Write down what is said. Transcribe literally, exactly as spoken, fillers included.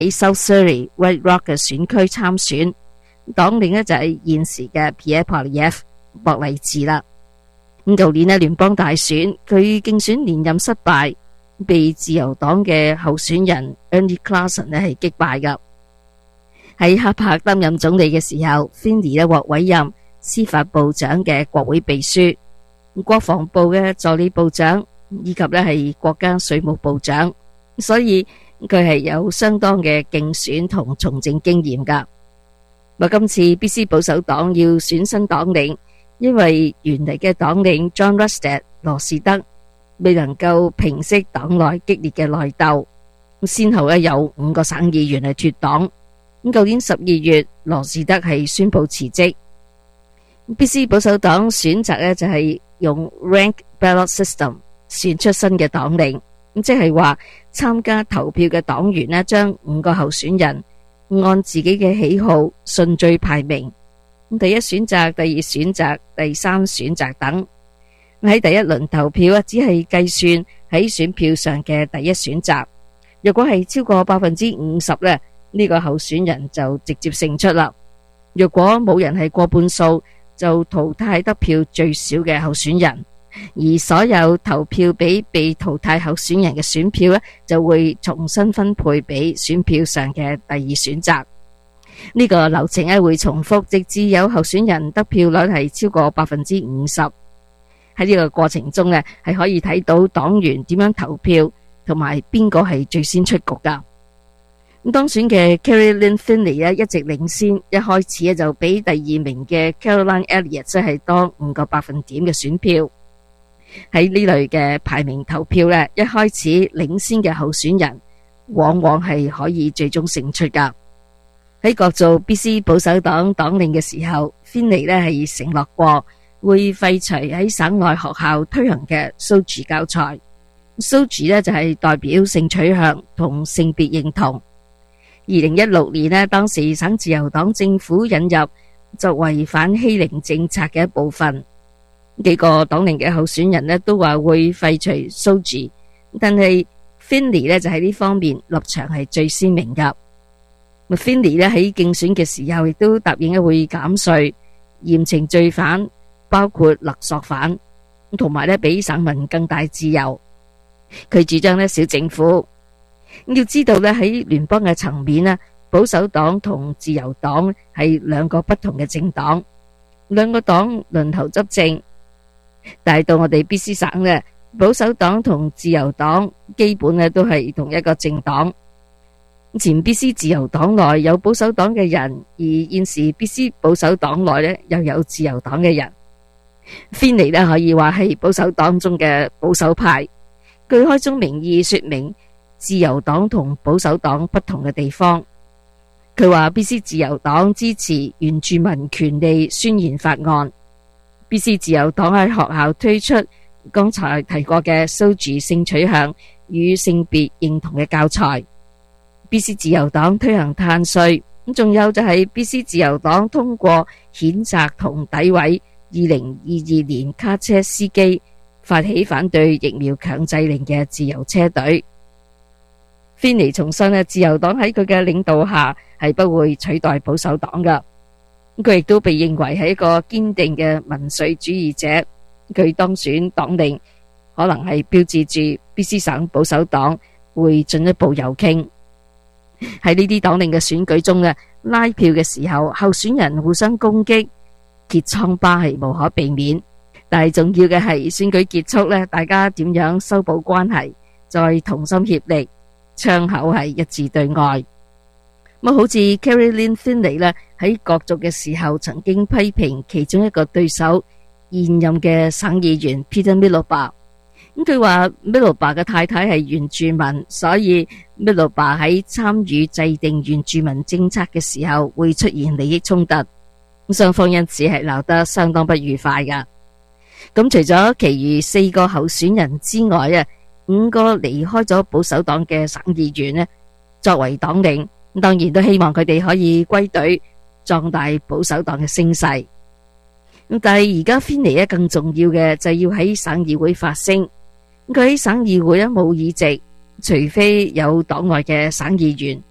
喺 South Surrey White Rock 嘅選區參選，黨領呢就係現時嘅 Pierre Poilievre 博勵治啦。咁舊年呢聯邦大選，佢競選連任失敗，被自由黨嘅候選人 Ernie Clausen 呢係擊敗噶。喺哈柏擔任總理嘅時候 Finley 呢獲委任司法部長嘅國會秘書、國防部嘅助理部長以及呢係國家稅務部長，所以佢係有相當嘅競選同從政經驗噶。咁今次 B C 保守黨要選新黨領，因為原嚟嘅黨領 John Rustad 羅士德未能夠平息黨內激烈嘅內鬥，先後咧有五個省議員係脫黨。咁舊年十二月，羅士德係宣布辭職。B C 保守黨選擇咧就係用 rank ballot system 選出新嘅黨領，咁即係話參加投票嘅黨員咧將五個候選人按自己嘅喜好順序排名，第一選擇、第二選擇、第三選擇等。喺第一輪投票啊，只係計算喺選票上嘅第一選擇。若果係超過百分之五十咧，呢個候選人就直接勝出啦。若果冇人係過半數，就淘汰得票最少嘅候選人，而所有投票俾被淘汰候選人嘅選票咧，就會重新分配俾選票上嘅第二選擇。呢個流程咧會重複，直至有候選人得票率係超過百分之五十。喺呢個過程中咧，係可以睇到黨員點樣投票，同埋邊個係最先出局噶。咁當選嘅 Kerry Lynn Finley 咧一直領先，一開始咧就比第二名嘅 Caroline Elliott 即係多五個百分點嘅選票。喺呢類嘅排名投票咧，一開始領先嘅候選人往往係可以最終勝出噶。喺角逐 B C 保守黨黨領嘅時候 ，Finley 咧係承諾過會廢除喺省內學校推行嘅 S O G I 教材。S O G I 咧就係代表性取向同性別認同。二零一六年呢，當時省自由黨政府引入作為反欺凌政策嘅一部分，幾個黨領嘅候選人呢都話會廢除 S O G I， 但係 Finley 呢就喺呢方面立場係最鮮明噶。Finley 呢喺競選嘅時候亦都答應會減稅、嚴懲罪犯，包括勒索犯，同埋呢俾省民更大自由。佢主張呢小政府。要知道咧，喺聯邦嘅層面咧，保守黨同自由黨係兩個不同嘅政黨，兩個黨輪流執政。但係到我哋 B C 省嘅保守黨同自由黨基本咧都係同一個政黨。前 B C 自由黨內有保守黨嘅人，而現時 B C 保守黨內咧又有自由黨嘅人。Finley咧可以話係保守黨中嘅保守派，佢開宗明義說明自由黨同保守黨不同嘅地方。佢話 B C 自由黨支持原住民權利宣言法案。B C 自由黨喺學校推出剛才提過嘅 S O G I 性取向與性別認同嘅教材。B C 自由黨推行碳稅，咁仲有就係 B C 自由黨通過譴責同詆毀二零二二年卡車司機，發起反對疫苗強制令嘅自由車隊。Finley 重申咧，自由黨喺佢嘅領導下係不會取代保守黨噶。佢亦都被認為係一個堅定嘅民粹主義者。佢當選黨領，可能係標誌住 B C 省保守黨會進一步右傾。喺呢啲黨領嘅選舉中咧，拉票嘅時候，候選人互相攻擊，結瘡疤係無可避免。但係重要嘅係選舉結束咧，大家點樣修補關係，再同心協力。窗口係一致對外。咁好似 Kerry Lynn Finley 咧，喺角逐嘅時候曾經批評其中一個對手現任嘅省議員 Peter Miloba。咁佢話 Miloba 嘅太太係原住民，所以 Miloba 喺參與制定原住民政策嘅時候會出現利益衝突。咁雙方因此係鬧得相當不愉快噶。咁除咗其餘四個候選人之外啊，五個離開咗保守黨嘅省議員呢，作為黨領，當然都希望佢哋可以歸隊，壯大保守黨嘅聲勢。但係而家 Finley 咧更重要嘅就係要喺省議會發聲。佢喺省議會咧冇議席，除非有黨外嘅省議員